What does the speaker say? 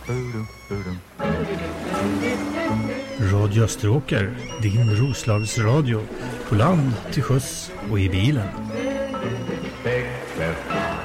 Radio Österåker, din Roslagsradio. På land, till sjöss och i bilen.